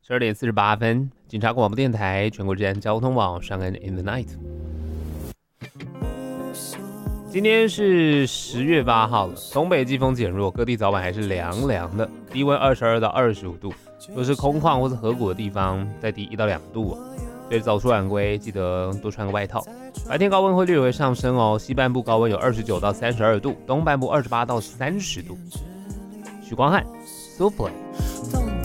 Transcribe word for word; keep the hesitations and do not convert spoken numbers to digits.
十二点四十八分，警察广播电台全国治安交通网上恩 in the night。今天是十月八号了，东北季风减弱，各地早晚还是凉凉的，低温二十二到二十五度，若是空旷或是河谷的地方，再低一到两度哦。所以早出晚归记得多穿个外套。白天高温会略微上升哦，西半部高温有二十九到三十二度，东半部二十八到三十度。许光汉 ，Souffle。